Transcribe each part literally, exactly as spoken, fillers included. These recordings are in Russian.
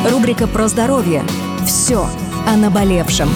Рубрика про здоровье. Все о наболевшем.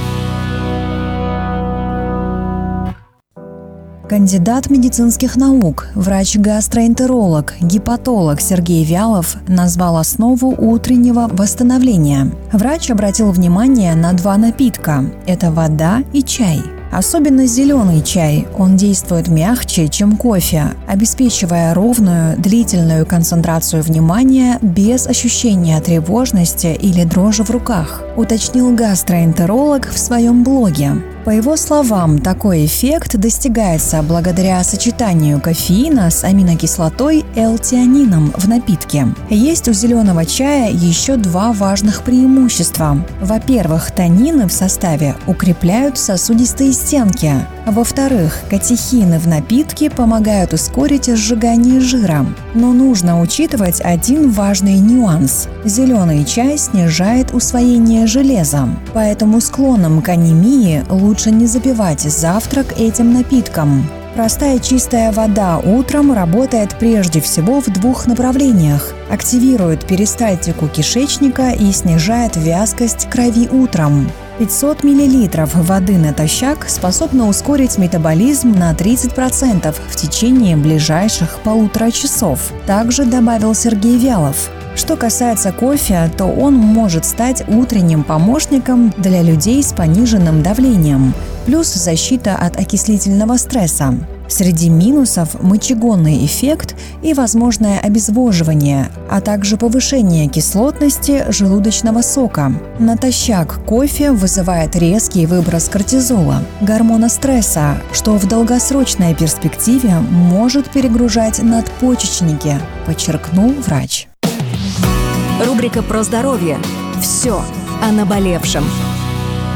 Кандидат медицинских наук, врач-гастроэнтеролог, гепатолог Сергей Вялов назвал основу утреннего восстановления. Врач обратил внимание на два напитка – это вода и чай. Особенно зеленый чай, он действует мягче, чем кофе, обеспечивая ровную, длительную концентрацию внимания без ощущения тревожности или дрожи в руках, уточнил гастроэнтеролог в своем блоге. По его словам, такой эффект достигается благодаря сочетанию кофеина с аминокислотой L-тианином в напитке. Есть у зеленого чая еще два важных преимущества. Во-первых, танины в составе укрепляют сосудистые стенки. Во-вторых, катехины в напитке помогают ускорить сжигание жира. Но нужно учитывать один важный нюанс. Зеленый чай снижает усвоение железа, поэтому склонным к анемии лучше не запивать завтрак этим напитком. Простая чистая вода утром работает прежде всего в двух направлениях. Активирует перистальтику кишечника и снижает вязкость крови утром. пятьсот миллилитров воды натощак способны ускорить метаболизм на тридцать процентов в течение ближайших полутора часов, также добавил Сергей Вялов. Что касается кофе, то он может стать утренним помощником для людей с пониженным давлением, плюс защита от окислительного стресса. Среди минусов – мочегонный эффект и возможное обезвоживание, а также повышение кислотности желудочного сока. Натощак кофе вызывает резкий выброс кортизола, гормона стресса, что в долгосрочной перспективе может перегружать надпочечники, подчеркнул врач. Рубрика про здоровье. Все о наболевшем.